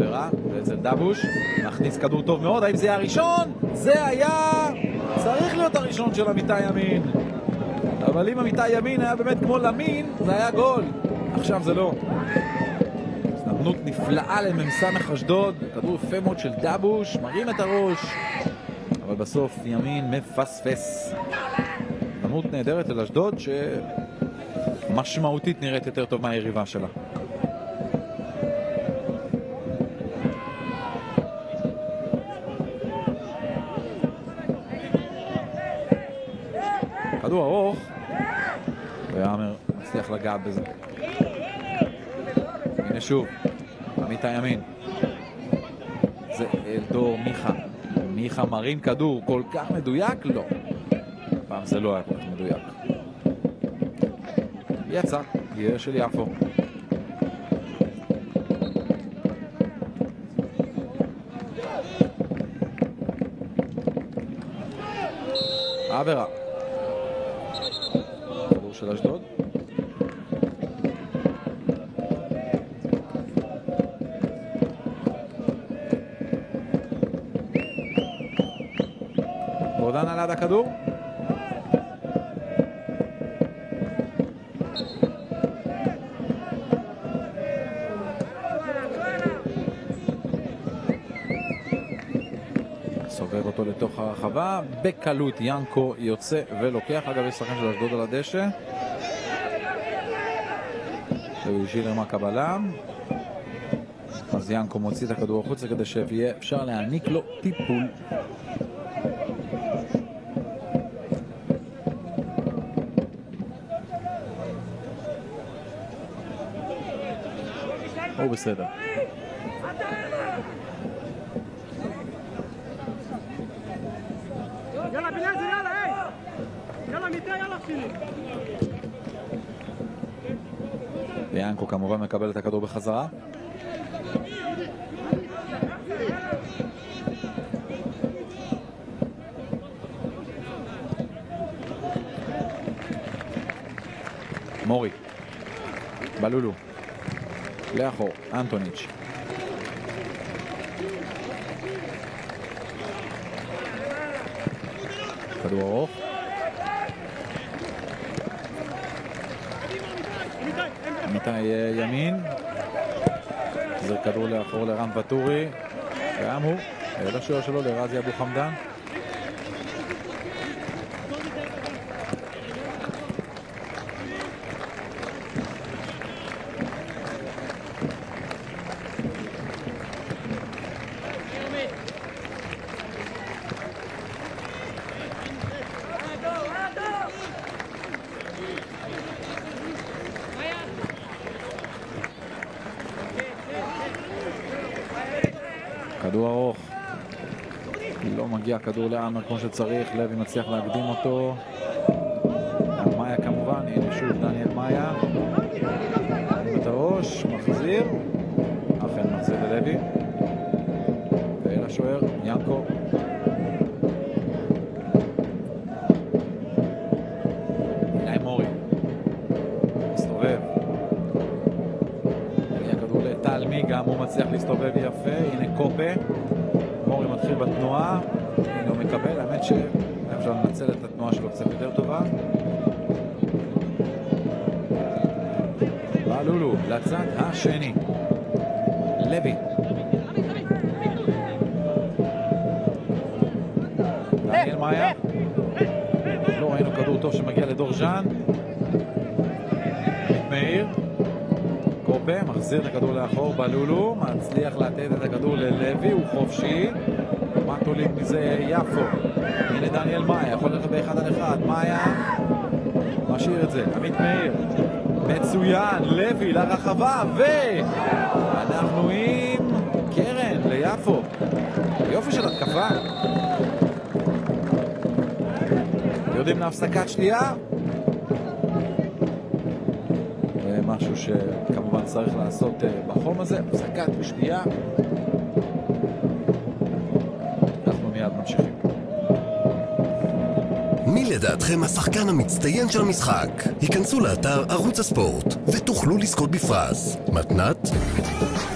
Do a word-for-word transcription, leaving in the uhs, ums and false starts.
עבירה, ואצל דבוש מכניס כדור טוב מאוד. האם זה היה הראשון? זה היה צריך להיות הראשון של אמיתי ימין, אבל אם אמיתי ימין היה באמת כמו למין זה היה גול. עכשיו זה לא. הזדמנות נפלאה לממסמך אשדוד, כדור יפה מאוד של דבוש, מרים את הראש, אבל בסוף ימין מפספס. הזדמנות נהדרת אל אשדוד שמשמעותית נראית יותר טוב מהיריבה שלה. כדור ארוך ויאמר מצליח לגעת בזה. הנה שוב אמיתי ימין, זה אלדור מיכה. מיכה מרים כדור כל כך מדויק? לא, פעם זה לא היה כל כך מדויק. יצא, יהיה של יפו. עבירה כדור של אשדוד. גורדן על עד הכדור, סובב אותו לתוך הרחבה בקלות. ינקו יוצא ולוקח. אגב יש שחקן של אשדוד על הדשא, וז'ילר מקבלם, אז ינקו מוציא את הכדור החוצה כדי שיהיה אפשר להעניק לו טיפול. הוא בסדר. יאללה בלעזר, יאללה, היי! יאללה מיטה, יאללה שלי! ויאנקו כמובן מקבל את הכדור בחזרה. מורי בלולו לאחור, אנטוניץ' כדור ארוך, אמיתי ימין, זה כדור לאחור לרם וטורי, גם הוא אל השוער שלו לרזי אבו חמדן. כדור ארוך, לא מגיע כדור לעמר כמו שצריך, לוי מצליח להקדים אותו. מאיה כמובן, הנה שוב דניאל מאיה, את הראש, מחזיר, אכן מחזיר ללוי, ואל השוער, ינקו. אלי מורי, מסתובב, הגיע כדור לטלמי, גם הוא מצליח להסתובב יפה, הנה קופה, מורי מתחיל בתנועה, הנה הוא מקבל, האמת שאפשר לנצל את התנועה שלו קצת יותר טובה. בלולו לצד השני, לוי, דניאל מאיה, לא ראינו כדור טוב שמגיע לדורז'אן, מאיר, קופה, מחזיר את הכדור לאחור, בלולו, מצליח לתת את הכדור ללוי, הוא חופשי, מה תולים מזה יפו, הנה דניאל מאיה, יכול ללכת באחד על אחד, מאיה, משאיר את זה, עמית מאיר, מצוין, לוי לרחבה, ואנחנו עם קרן ליפו, יופי של התקפה, יודעים להפסקת שנייה, משהו שכמובן צריך לעשות בחום הזה, הפסקת ושנייה. אנחנו מיד ממשיכים. מי לדעתכם השחקן המצטיין של המשחק? היכנסו לאתר ערוץ הספורט ותוכלו לזכות בפרס מתנת